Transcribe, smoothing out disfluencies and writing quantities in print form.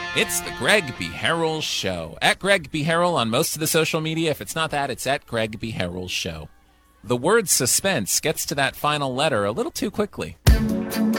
It's the Greg B. Harrell Show. At Greg B. Harrell on most of the social media. If it's not that, it's at Greg B. Harrell Show. The word suspense gets to that final letter a little too quickly.